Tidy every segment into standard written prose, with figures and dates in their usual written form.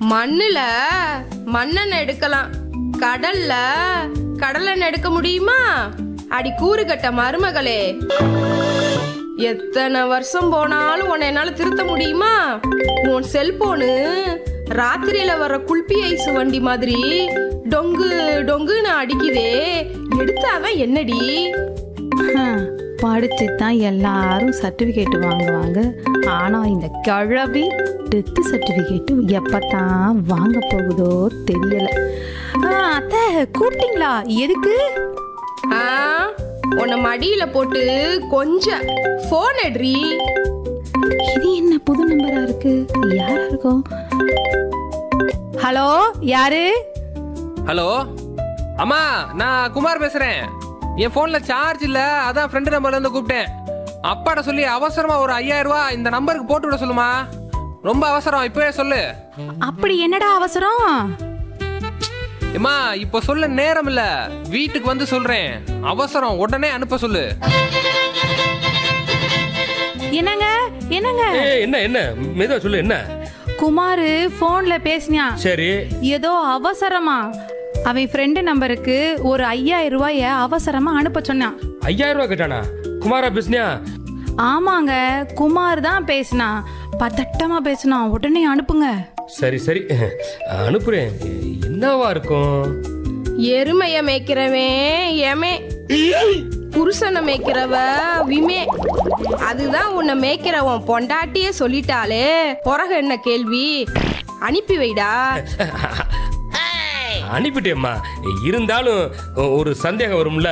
மண்ணுல மண்ணெண்ணெய் எடுக்கலாம், கடல்ல கடலெண்ணெய் எடுக்க முடியுமா? அடி கூறுகட்ட மருமகளே, எத்தனை வருஷம் போனாலும் உன்னை என்னால திருத்த முடியுமா? உன் செல்போனு ராத்திரியில வர குல்பி ஐஸ் வண்டி மாதிரி டொங்கு டொங்குன்னு அடிக்குதே, எடுத்தாதான் என்னடி? படிச்சு தான் எல்லாரும் சர்டிஃபிகேட் வாங்குவாங்க. ஆனா இந்த கிழவி டெத்து சர்டிஃபிகேட் எப்பத்தான் வாங்க போகுதோ தெரியல. அத்தை கூப்பிட்டீங்களா? எதுக்கு? உன்னை மடியில போட்டு கொஞ்சம் போன் எடுறி. இது என்ன புது நம்பரா இருக்கு? யாரா இருக்கும்? ஹலோ, யாரு? ஹலோ அம்மா, நான் குமார் பேசுறேன். என் போன்ல சார்ஜ் இல்ல, அதான் ஃப்ரெண்டு நம்பர்ல இருந்து கூப்பிட்டேன். அப்பாட்ட சொல்லி அவசரமா ஒரு 5000 ரூபாய் இந்த நம்பருக்கு போட்டு விட சொல்லுமா. ரொம்ப அவசரம், இப்பவே சொல்லு. அப்படி என்னடா அவசரம்? அம்மா இப்ப சொல்ல நேரம் இல்ல, வீட்டுக்கு வந்து சொல்றேன். அவசரம், உடனே அனுப்ப சொல்லு. என்னங்க என்னங்க? என்ன என்ன மெதுவா சொல்லு. என்ன? குமாரு போன்ல பேசினா. சரி. ஏதோ அவசரமா அவன் ஃப்ரெண்டு நம்பருக்கு ஒரு 5000 ரூபாய அவசரமா அனுப்ப சொன்னான். 5000 ரூபாய் கேட்டானா? குமாரா பேசுனியா? ஆமாங்க, குமார் தான் பேசினா. பதட்டமா பேசினா. உடனே அனுப்புங்க. சரி சரி அனுப்புறேன். என்னவா இருக்கும்? எருமைய மேய்க்கிறவன் எமே, புருஷனை மேய்க்கிறவ விமே. அதுதான் உன்னை மேய்க்கிறவன் பொண்டாட்டியே சொல்லிட்டாலே, பிறகு என்ன கேள்வி? அனுப்பி வைடா. அனுப்பிட்டேம்மா. இருந்தாலும் ஒரு சந்தேகம் வரும்ல,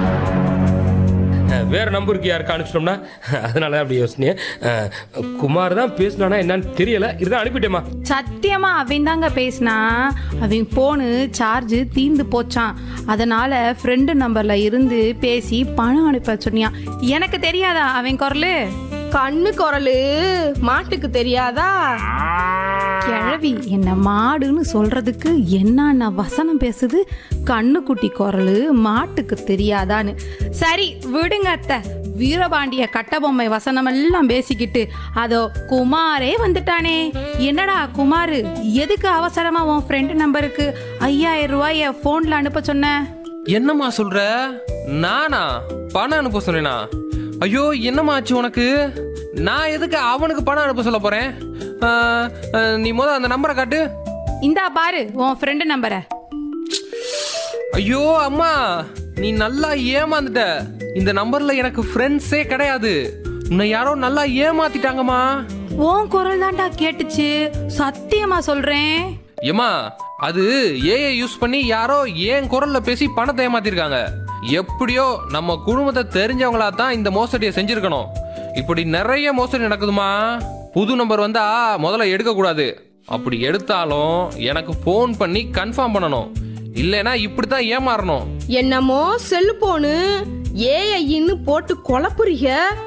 வேற நம்பருக்கு யாருக்கு அனுப்பிச்சிட்டோம்னா, அதனால அப்படி யோசனையே. குமார் தான் பேசினானா என்னன்னு தெரியல, இதுதான் அனுப்பிட்டேம்மா. சத்தியமா அவன் தாங்க பேசினா. அவன் போனு சார்ஜ் தீந்து போச்சான். அதனால ஃப்ரெண்டு நம்பர்ல இருந்து பேசி பணம் அனுப்ப சொன்னியான். எனக்கு தெரியாதா அவன் குரலு? கண்ணு குரலு மாட்டுக்கு தெரியாதா? கிழவி என்ன மாடுன்னு சொல்றதுக்கு என்னென்ன வசனம் பேசுது. கண்ணுக்குட்டி குரலு மாட்டுக்கு தெரியாதான்னு. சரி விடுங்க அத்தை. வீரபாண்டிய கட்டபொம்மை வசனம் எல்லாம் பேசிக்கிட்டு அதோ குமாரே வந்துட்டானே. என்னடா குமாரு, எதுக்கு அவசரமா உன் ஃப்ரெண்டு நம்பருக்கு 5000 ரூபாய போன்ல அனுப்ப சொன்ன? என்னம்மா சொல்ற? நானா பணம் அனுப்ப சொன்னேனா? ஐயோ, என்னம்மா ஆச்சு உனக்கு? நான் எதுக்கு அவனுக்கு பணம் அனுப்ப சொல்ல போறேன்? நீ முதல்ல அந்த நம்பரை காட்டு. இந்தா பாரு உன் ஃப்ரெண்டு நம்பரை. ஐயோ அம்மா, நீ நல்லா ஏமாந்துட்ட. இந்த நம்பர்ல எனக்கு ஃப்ரெண்ட்ஸே கிடையாது. உன்னை யாரோ நல்லா ஏமாத்திட்டாங்கம்மா. உன் குரல் தான்டா கேட்டுச்சு, சத்தியமா சொல்றேன். ஏமா, அது ஏஐ யூஸ் பண்ணி யாரோ ஏன் குரல்ல பேசி பணத்தை ஏமாத்திருக்காங்க. எப்படியோ நம்ம குடும்பத்தை தெரிஞ்சவங்களா தான் இந்த மோசடியை செஞ்சிருக்கணும். இப்படி நிறைய மோசடி நடக்குதுமா. புது நம்பர் வந்தா முதல்ல எடுக்க கூடாது. அப்படி எடுத்தாலும் எனக்கு போன் பண்ணி கன்ஃபார்ம் பண்ணணும். இல்லைன்னா இப்படித்தான் ஏமாறணும். என்னமோ செல்போனு ஏஐன்னு போட்டு குழப்புறீங்க.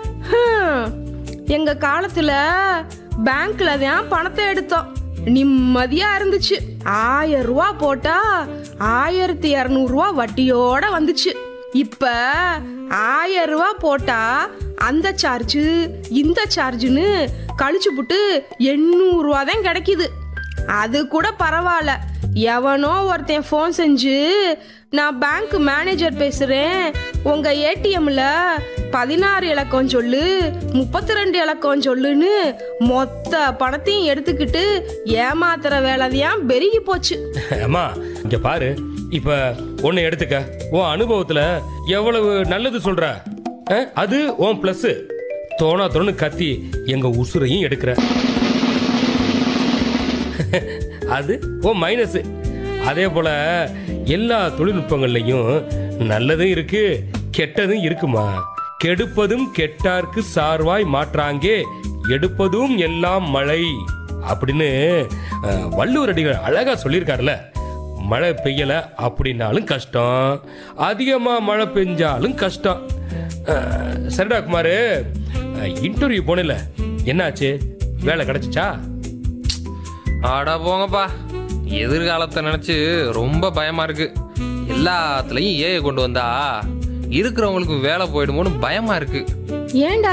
எங்க காலத்துல பேங்க்ல தான் பணத்தை எடுத்தோம், நிம்மதியா இருந்துச்சு. 1000 ரூபா போட்டா 1200 ரூபா வட்டியோட வந்துச்சு. இப்ப 1000 ரூபா போட்டா அந்த சார்ஜ் இந்த சார்ஜ்னு கழிச்சு புட்டு 800 ரூபா தான் கிடைக்குது. அது கூட பரவாயில்ல, எவனோ ஒருத்தன் ஃபோன் செஞ்சு, நான் பேங்க் மேனேஜர் பேசுறேன், உங்க ஏடிஎம்ல 16 இலக்கம் சொல்லு, 32 இலக்கம் சொல்லுன்னு மொத்த பணத்தையும் எடுத்துக்கிட்டு ஏமாத்துற வேலைதான் பெருகி போச்சு. அம்மா இங்க பாரு, இப்ப ஒன்னு எடுத்துக்க. உன் அனுபவத்துல எவ்வளவு நல்லது சொல்ற, அது உன் பிளஸ். தோணா தோணு கத்தி எங்க உசுரையும் எடுக்கிற, அது உன் மைனஸ். அதே போல எல்லா தொழில்நுட்பங்கள்லையும் நல்லதும் இருக்கு, கெட்டதும் இருக்குமா. கெடுப்பதும் கெட்டார்க்கு சார்வாய் மாற்றாங்கே, எடுப்பதும் எல்லாம் மழை அப்படின்னு வள்ளுவர் அடிகள் அழகா சொல்லியிருக்காருல. மழை பெய்யல அப்படின்னாலும் கஷ்டம், அதிகமா மழை பெஞ்சாலும் கஷ்டம். சரிடா குமாரு, இன்டர்வியூ போனல, என்னாச்சு? வேலை கிடைச்சிச்சா? ஆடா போங்கப்பா, எதிர்காலத்தை நினைச்சு ரொம்ப பயமா இருக்கு. எல்லாத்துலயும் ஏஐ கொண்டு வந்தா இருக்கிறவங்களுக்கு வேலை போயிடுமோன்னு பயமா இருக்கு. ஏண்டா